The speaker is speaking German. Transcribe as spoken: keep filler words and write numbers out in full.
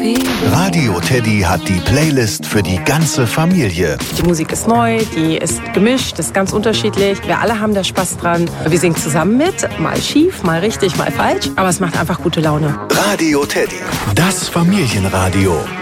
Radio Teddy hat die Playlist für die ganze Familie. Die Musik ist neu, die ist gemischt, ist ganz unterschiedlich. Wir alle haben da Spaß dran. Wir singen zusammen mit, mal schief, mal richtig, mal falsch. Aber es macht einfach gute Laune. Radio Teddy, das Familienradio.